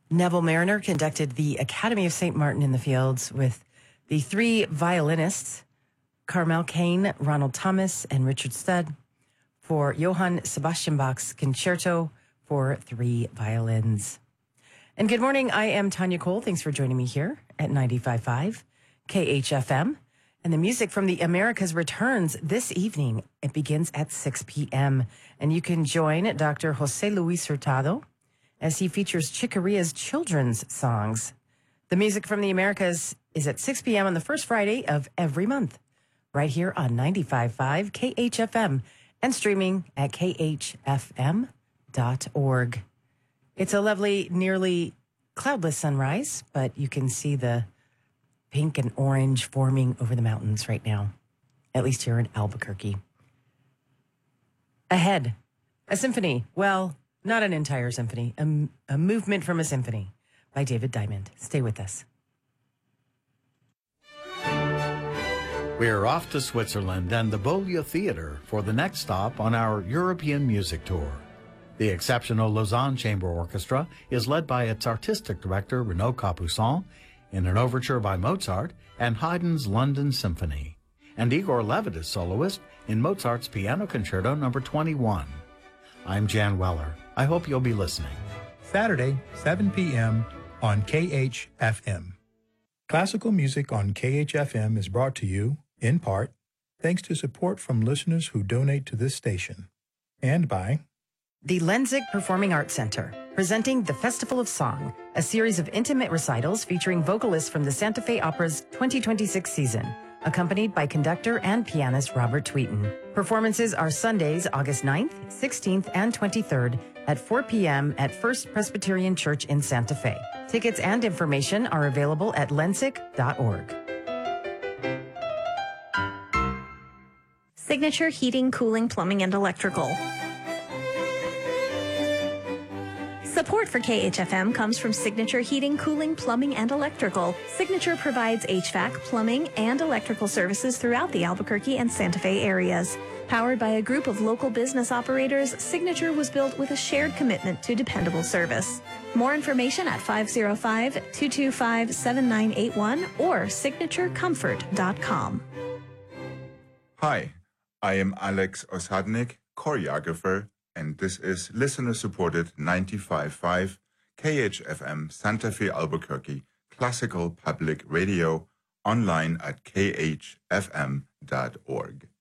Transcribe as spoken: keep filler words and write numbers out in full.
Neville Mariner conducted the Academy of Saint Martin in the Fields with the three violinists, Carmel Kane, Ronald Thomas, and Richard Studd, for Johann Sebastian Bach's Concerto for Three Violins. And good morning, I am Tanya Cole. Thanks for joining me here at ninety-five point five K H F M. And the music from the Americas returns this evening. It begins at six p.m. And you can join Doctor Jose Luis Hurtado as he features Chicorea's children's songs. The music from the Americas is at six p.m. on the first Friday of every month, right here on ninety-five point five K H F M and streaming at K H F M dot org. It's a lovely, nearly cloudless sunrise, but you can see the pink and orange forming over the mountains right now, at least here in Albuquerque. Ahead, a symphony. Well, not an entire symphony, a, a movement from a symphony by David Diamond. Stay with us. We're off to Switzerland and the Beaulieu Theater for the next stop on our European music tour. The exceptional Lausanne Chamber Orchestra is led by its artistic director, Renaud Capuçon, in an overture by Mozart and Haydn's London Symphony, and Igor Levit is soloist in Mozart's Piano Concerto number twenty-one. I'm Jan Weller. I hope you'll be listening. Saturday, seven p.m. on K H F M. Classical music on K H F M is brought to you, in part, thanks to support from listeners who donate to this station, and by the Lenzig Performing Arts Center, presenting the Festival of Song, a series of intimate recitals featuring vocalists from the Santa Fe Opera's twenty twenty-six season, accompanied by conductor and pianist Robert Tweeten. Performances are Sundays, August ninth, sixteenth, and twenty-third at four p.m. at First Presbyterian Church in Santa Fe. Tickets and information are available at lenzig dot org. Signature Heating, Cooling, Plumbing, and Electrical. Support for K H F M comes from Signature Heating, Cooling, Plumbing, and Electrical. Signature provides H V A C, plumbing, and electrical services throughout the Albuquerque and Santa Fe areas. Powered by a group of local business operators, Signature was built with a shared commitment to dependable service. More information at five oh five, two two five, seven nine eight one or signature comfort dot com. Hi, I am Alex Osadnik, choreographer, and this is listener-supported ninety-five point five K H F M Santa Fe Albuquerque Classical Public Radio, online at K H F M dot org.